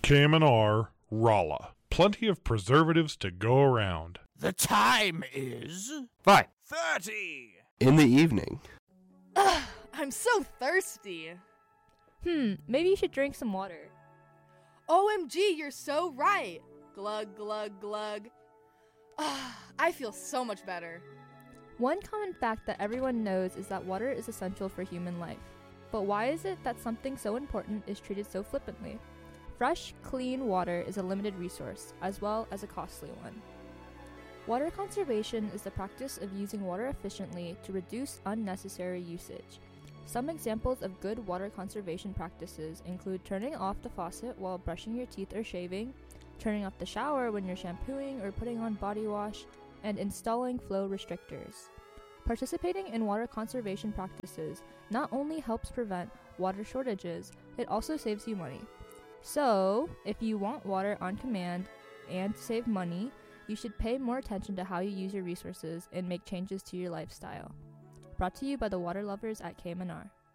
KMNR, Rolla. Plenty of preservatives to go around. The time is 5:30 in the evening. Ugh, I'm so thirsty. Maybe you should drink some water. OMG, you're so right. Glug, glug, glug. I feel so much better. One common fact that everyone knows is that water is essential for human life. But why is it that something so important is treated so flippantly? Fresh, clean water is a limited resource, as well as a costly one. Water conservation is the practice of using water efficiently to reduce unnecessary usage. Some examples of good water conservation practices include turning off the faucet while brushing your teeth or shaving, turning off the shower when you're shampooing or putting on body wash, and installing flow restrictors. Participating in water conservation practices not only helps prevent water shortages, it also saves you money. So, if you want water on command and to save money, you should pay more attention to how you use your resources and make changes to your lifestyle. Brought to you by the water lovers at KMNR.